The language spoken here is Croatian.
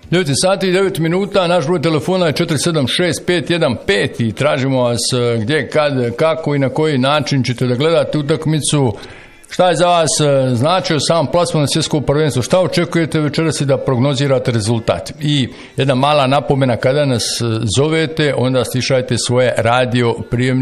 9 sati i 9 minuta, naš broj telefona je 476-515 i tražimo vas gdje, kad, kako i na koji način ćete da gledate utakmicu. Šta je za vas značio sam plasman na svjetsko prvenstvo? Šta očekujete večeras i da prognozirate rezultat? I jedna mala napomena, kada nas zovete, onda stišajte svoje radio prijemnike.